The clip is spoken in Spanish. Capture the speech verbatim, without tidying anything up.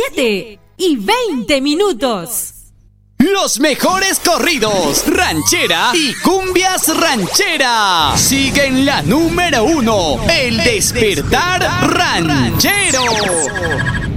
siete y veinte minutos. Los mejores corridos, ranchera y cumbias ranchera. Siguen la número uno, El Despertar Ranchero.